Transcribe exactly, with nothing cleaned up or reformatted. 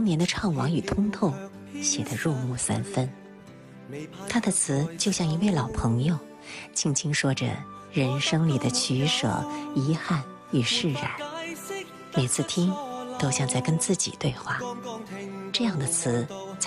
当年的怅惘与通透写得入木三分。他的词就像一位老朋友，轻轻说着人生里的取舍、遗憾与释然，每次听都像在跟自己对话。这样的词